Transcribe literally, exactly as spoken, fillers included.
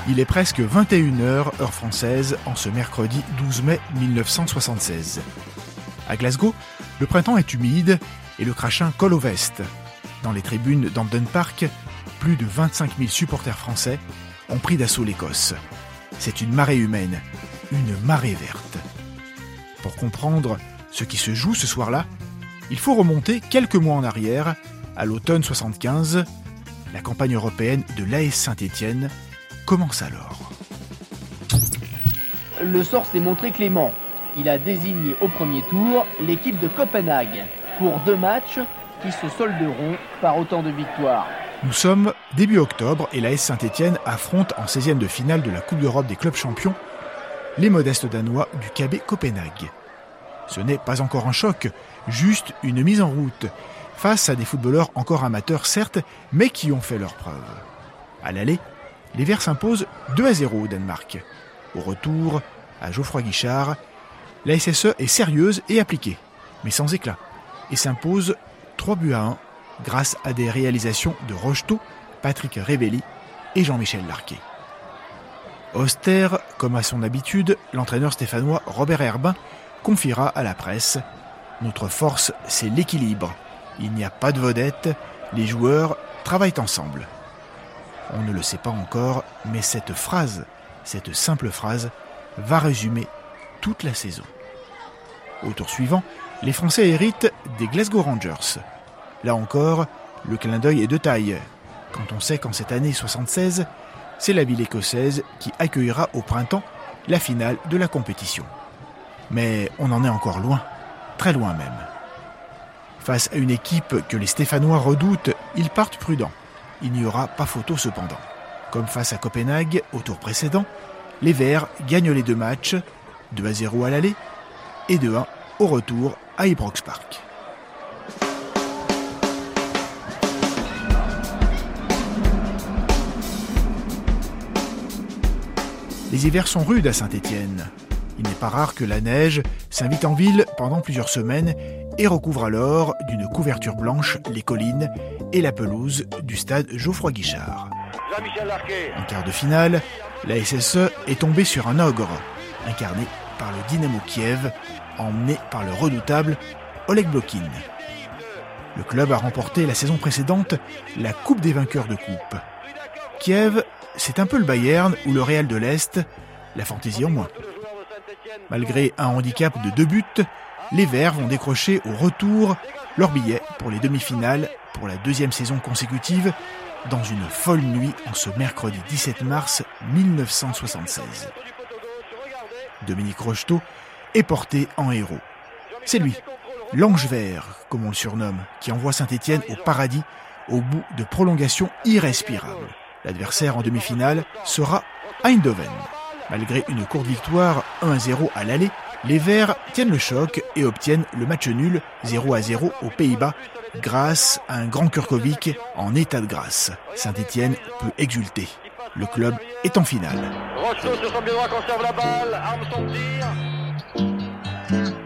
Il est presque vingt et une heures, heure française, en ce mercredi douze mai mille neuf cent soixante-seize. À Glasgow, le printemps est humide et le crachin colle aux vestes. Dans les tribunes d'Hampden Park, plus de vingt-cinq mille supporters français ont pris d'assaut l'Écosse. C'est une marée humaine, une marée verte. Pour comprendre ce qui se joue ce soir-là, il faut remonter quelques mois en arrière, à l'automne soixante-quinze. La campagne européenne de l'A S Saint-Étienne commence alors. Le sort s'est montré clément. Il a désigné au premier tour l'équipe de Copenhague pour deux matchs qui se solderont par autant de victoires. Nous sommes début octobre et l'A S Saint-Étienne affronte en seizième de finale de la Coupe d'Europe des clubs champions les modestes Danois du K B Copenhague. Ce n'est pas encore un choc, juste une mise en route face à des footballeurs encore amateurs certes, mais qui ont fait leurs preuves. À l'aller, les Verts s'imposent deux à zéro au Danemark. Au retour, à Geoffroy Guichard, la S S E est sérieuse et appliquée, mais sans éclat, et s'impose trois buts à un grâce à des réalisations de Rocheteau, Patrick Révelli et Jean-Michel Larquet. Austère, comme à son habitude, l'entraîneur stéphanois Robert Herbin confiera à la presse « Notre force, c'est l'équilibre. Il n'y a pas de vedette, les joueurs travaillent ensemble. » On ne le sait pas encore, mais cette phrase, cette simple phrase, va résumer toute la saison. Au tour suivant, les Français héritent des Glasgow Rangers. Là encore, le clin d'œil est de taille, quand on sait qu'en cette année soixante-seize, c'est la ville écossaise qui accueillera au printemps la finale de la compétition. Mais on en est encore loin, très loin même. Face à une équipe que les Stéphanois redoutent, ils partent prudents. Il n'y aura pas photo cependant. Comme face à Copenhague au tour précédent, les Verts gagnent les deux matchs, deux à zéro à l'aller et deux à un au retour à Ibrox Park. Les hivers sont rudes à Saint-Étienne. Il n'est pas rare que la neige s'invite en ville pendant plusieurs semaines et recouvre alors d'une couverture blanche les collines et la pelouse du stade Geoffroy Guichard. En quart de finale, la S S E est tombée sur un ogre, incarné par le Dynamo Kiev, emmené par le redoutable Oleg Blokin. Le club a remporté la saison précédente la Coupe des vainqueurs de coupe. Kiev, c'est un peu le Bayern ou le Real de l'Est, la fantaisie en moins. Malgré un handicap de deux buts, les Verts vont décrocher au retour leur billet pour les demi-finales pour la deuxième saison consécutive dans une folle nuit en ce mercredi dix-sept mars mille neuf cent soixante-seize. Dominique Rocheteau est porté en héros. C'est lui, l'ange vert, comme on le surnomme, qui envoie Saint-Étienne au paradis au bout de prolongations irrespirables. L'adversaire en demi-finale sera Eindhoven. Malgré une courte victoire un à zéro à l'aller, les Verts tiennent le choc et obtiennent le match nul zéro à zéro aux Pays-Bas grâce à un grand Kurkovic en état de grâce. Saint-Étienne peut exulter. Le club est en finale. Rocheteau sur son pied droit conserve la balle, arme son tir.